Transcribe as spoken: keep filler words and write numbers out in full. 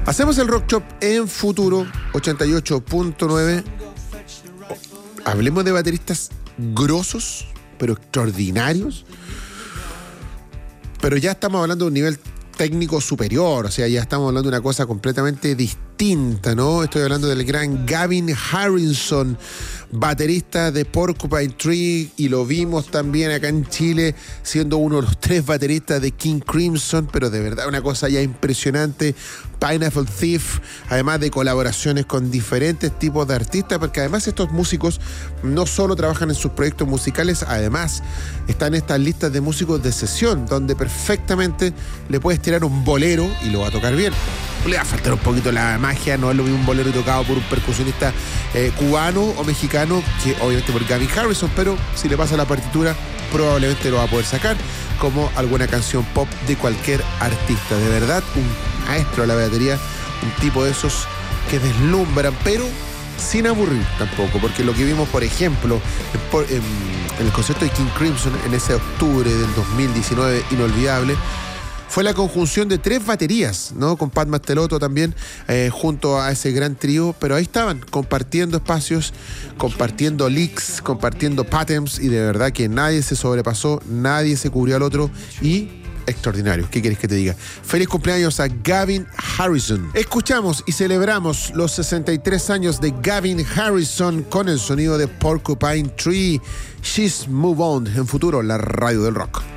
Hacemos el Rock Shop en Futuro ochenta y ocho punto nueve. Hablemos de bateristas grosos, pero extraordinarios. Pero ya estamos hablando de un nivel técnico superior, o sea, ya estamos hablando de una cosa completamente distinta, ¿no? Estoy hablando del gran Gavin Harrison, baterista de Porcupine Tree, y lo vimos también acá en Chile siendo uno de los tres bateristas de King Crimson, pero de verdad una cosa ya impresionante. Pineapple Thief, además de colaboraciones con diferentes tipos de artistas, porque además estos músicos no solo trabajan en sus proyectos musicales, además están en estas listas de músicos de sesión, donde perfectamente le puedes tirar un bolero y lo va a tocar bien. Le va a faltar un poquito la magia, no es lo mismo un bolero tocado por un percusionista eh, cubano o mexicano que obviamente por Gavin Harrison, pero si le pasa la partitura probablemente lo va a poder sacar como alguna canción pop de cualquier artista. De verdad, un maestro de la batería, un tipo de esos que deslumbran, pero sin aburrir tampoco, porque lo que vimos, por ejemplo, en, en el concierto de King Crimson en ese octubre del dos mil diecinueve inolvidable, fue la conjunción de tres baterías, ¿no? Con Pat Mastelotto también, eh, junto a ese gran trío, pero ahí estaban, compartiendo espacios, compartiendo licks, compartiendo patterns, y de verdad que nadie se sobrepasó, nadie se cubrió al otro, y extraordinario. ¿Qué quieres que te diga? Feliz cumpleaños a Gavin Harrison. Escuchamos y celebramos los sesenta y tres años de Gavin Harrison con el sonido de Porcupine Tree. She's Move On en Futuro, la radio del rock.